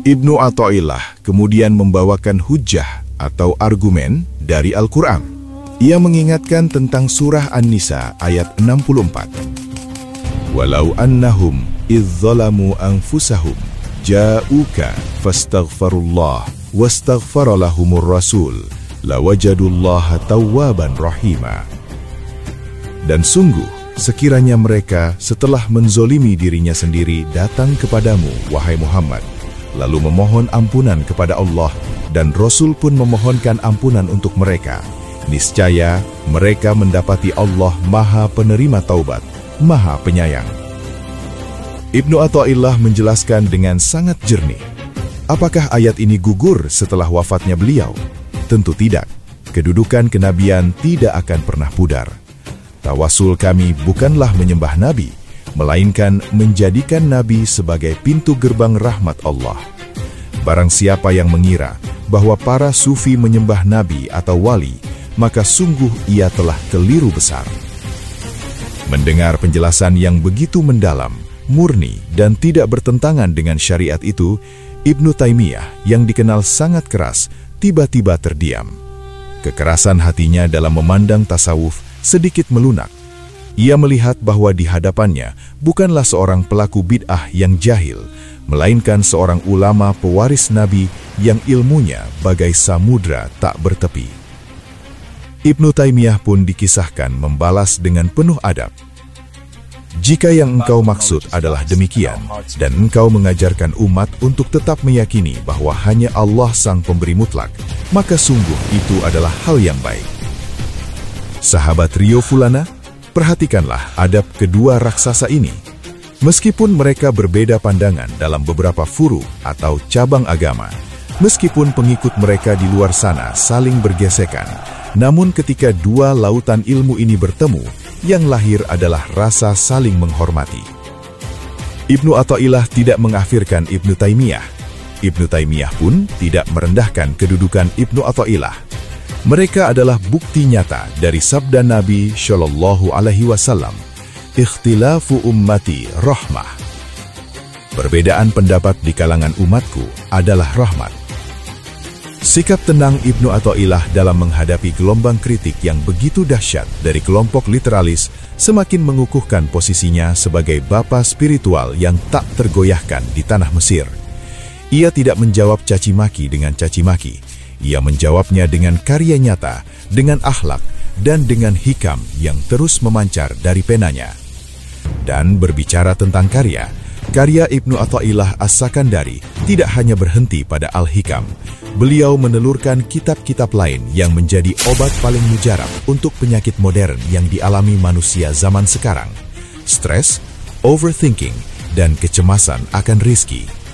Ibnu Athaillah kemudian membawakan hujjah atau argumen dari Al-Quran. Ia mengingatkan tentang surah An-Nisa ayat 64. Walau annahum idz zalamu anfusahum ja'uka fastaghfirullah wastaghfara lahumur rasul lawajadullaha tawwaban rahima. Dan sungguh, sekiranya mereka setelah menzolimi dirinya sendiri datang kepadamu, wahai Muhammad, lalu memohon ampunan kepada Allah, dan Rasul pun memohonkan ampunan untuk mereka, niscaya mereka mendapati Allah Maha Penerima Taubat, Maha Penyayang. Ibnu Athaillah menjelaskan dengan sangat jernih. Apakah ayat ini gugur setelah wafatnya beliau? Tentu tidak. Kedudukan kenabian tidak akan pernah pudar. Tawasul kami bukanlah menyembah Nabi, melainkan menjadikan Nabi sebagai pintu gerbang rahmat Allah. Barang siapa yang mengira bahwa para sufi menyembah Nabi atau wali, maka sungguh ia telah keliru besar. Mendengar penjelasan yang begitu mendalam, murni, dan tidak bertentangan dengan syariat itu, Ibnu Taimiyah yang dikenal sangat keras, tiba-tiba terdiam. Kekerasan hatinya dalam memandang tasawuf sedikit melunak. Ia melihat bahwa di hadapannya bukanlah seorang pelaku bid'ah yang jahil, melainkan seorang ulama pewaris Nabi yang ilmunya bagai samudra tak bertepi. Ibnu Taimiyah pun dikisahkan membalas dengan penuh adab. Jika yang engkau maksud adalah demikian, dan engkau mengajarkan umat untuk tetap meyakini bahwa hanya Allah sang pemberi mutlak, maka sungguh itu adalah hal yang baik. Sahabat Rio Fulana, perhatikanlah adab kedua raksasa ini. Meskipun mereka berbeda pandangan dalam beberapa furu atau cabang agama, meskipun pengikut mereka di luar sana saling bergesekan, namun ketika dua lautan ilmu ini bertemu, yang lahir adalah rasa saling menghormati. Ibnu Athaillah tidak mengakhirkan Ibnu Taimiyah. Ibnu Taimiyah pun tidak merendahkan kedudukan Ibnu Athaillah. Mereka adalah bukti nyata dari sabda Nabi Shallallahu Alaihi Wasallam, "Ikhtilafu ummati rahmah." Perbedaan pendapat di kalangan umatku adalah rahmat. Sikap tenang Ibnu Athaillah dalam menghadapi gelombang kritik yang begitu dahsyat dari kelompok literalis semakin mengukuhkan posisinya sebagai bapa spiritual yang tak tergoyahkan di tanah Mesir. Ia tidak menjawab caci maki dengan caci maki. Ia menjawabnya dengan karya nyata, dengan akhlak, dan dengan hikam yang terus memancar dari penanya. Dan berbicara tentang karya Ibnu Athaillah As-Sakandari tidak hanya berhenti pada Al-Hikam. Beliau menelurkan kitab-kitab lain yang menjadi obat paling mujarab untuk penyakit modern yang dialami manusia zaman sekarang. Stres, overthinking, dan kecemasan akan rizki.